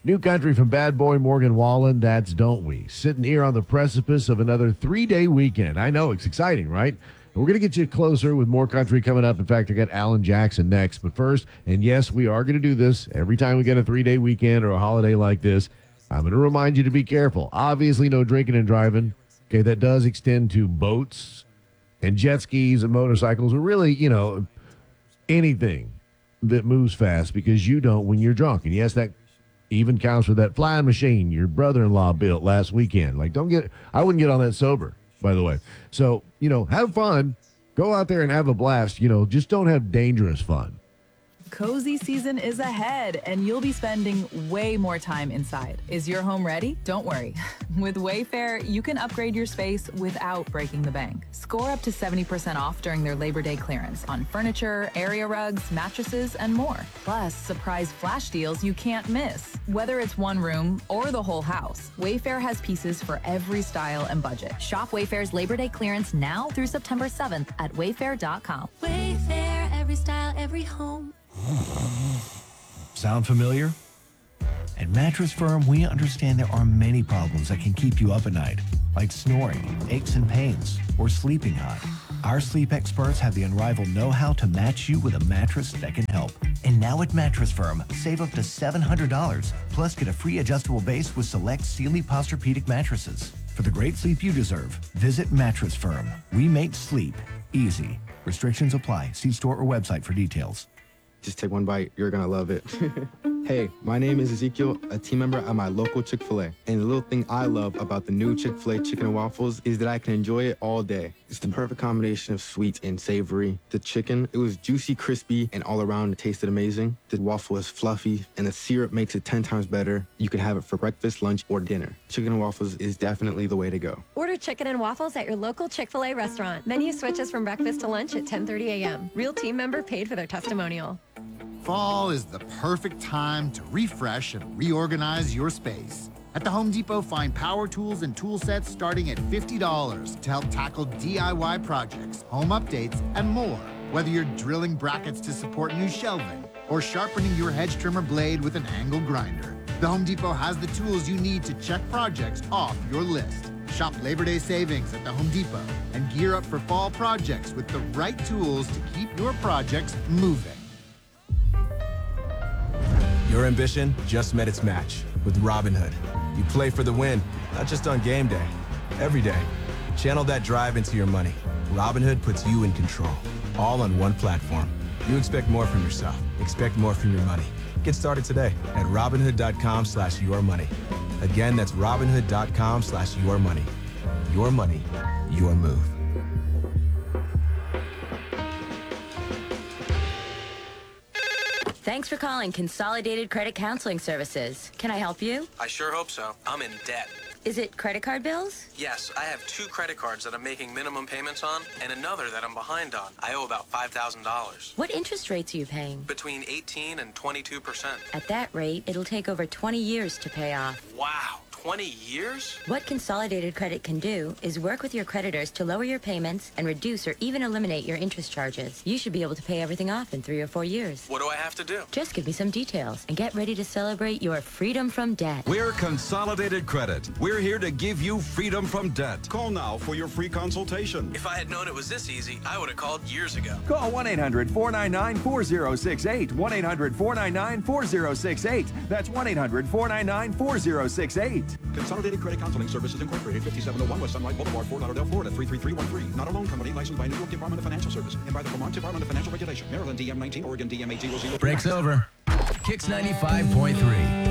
New country from bad boy Morgan Wallen, that's Don't We. Sitting here on the precipice of another 3-day weekend. I know, it's exciting, right? We're going to get you closer with more country coming up. In fact, I got Alan Jackson next. But first, and yes, we are going to do this every time we get a 3-day weekend or a holiday like this. I'm going to remind you to be careful. Obviously, no drinking and driving. Okay, that does extend to boats and jet skis and motorcycles, or really, anything that moves fast, because you don't when you're drunk. And yes, that even counts for that flying machine your brother-in-law built last weekend. I wouldn't get on that sober, by the way. So, have fun. Go out there and have a blast. Just don't have dangerous fun. Cozy season is ahead, and you'll be spending way more time inside. Is your home ready? Don't worry. With Wayfair, you can upgrade your space without breaking the bank. Score up to 70% off during their Labor Day clearance on furniture, area rugs, mattresses, and more. Plus, surprise flash deals you can't miss. Whether it's one room or the whole house, Wayfair has pieces for every style and budget. Shop Wayfair's Labor Day clearance now through September 7th at wayfair.com. Wayfair, every style, every home. Sound familiar? At Mattress Firm, we understand there are many problems that can keep you up at night, like snoring, aches and pains, or sleeping hot. Our sleep experts have the unrivaled know-how to match you with a mattress that can help. And now at Mattress Firm, save up to $700, plus get a free adjustable base with select Sealy Posturepedic mattresses. For the great sleep you deserve, visit Mattress Firm. We make sleep easy. Restrictions apply. See store or website for details. Just take one bite. You're going to love it. Hey, my name is Ezekiel, a team member at my local Chick-fil-A. And the little thing I love about the new Chick-fil-A chicken and waffles is that I can enjoy it all day. It's the perfect combination of sweet and savory. The chicken, it was juicy, crispy, and all around it tasted amazing. The waffle is fluffy, and the syrup makes it 10 times better. You can have it for breakfast, lunch, or dinner. Chicken and waffles is definitely the way to go. Order chicken and waffles at your local Chick-fil-A restaurant. Menu switches from breakfast to lunch at 10:30 a.m. Real team member paid for their testimonial. Fall is the perfect time to refresh and reorganize your space. At the Home Depot, find power tools and tool sets starting at $50 to help tackle DIY projects, home updates, and more. Whether you're drilling brackets to support new shelving or sharpening your hedge trimmer blade with an angle grinder, the Home Depot has the tools you need to check projects off your list. Shop Labor Day savings at the Home Depot and gear up for fall projects with the right tools to keep your projects moving. Your ambition just met its match with Robinhood. You play for the win, not just on game day, every day. Channel that drive into your money. Robinhood puts you in control, all on one platform. You expect more from yourself. Expect more from your money. Get started today at Robinhood.com/yourmoney. Again, that's Robinhood.com/yourmoney. Your money, your move. Thanks for calling Consolidated Credit Counseling Services. Can I help you? I sure hope so. I'm in debt. Is it credit card bills? Yes, I have 2 credit cards that I'm making minimum payments on and another that I'm behind on. I owe about $5,000. What interest rates are you paying? Between 18 and 22%. At that rate, it'll take over 20 years to pay off. Wow. 20 years? What Consolidated Credit can do is work with your creditors to lower your payments and reduce or even eliminate your interest charges. You should be able to pay everything off in 3 or 4 years. What do I have to do? Just give me some details and get ready to celebrate your freedom from debt. We're Consolidated Credit. We're here to give you freedom from debt. Call now for your free consultation. If I had known it was this easy, I would have called years ago. Call 1-800-499-4068. 1-800-499-4068. That's 1-800-499-4068. Consolidated Credit Counseling Services Incorporated, 5701 West Sunlight Boulevard, Fort Lauderdale, Florida, 33313. Not a loan company licensed by New York Department of Financial Services and by the Vermont Department of Financial Regulation. Maryland DM 19, Oregon DM 800. Break's over. Kicks 95.3.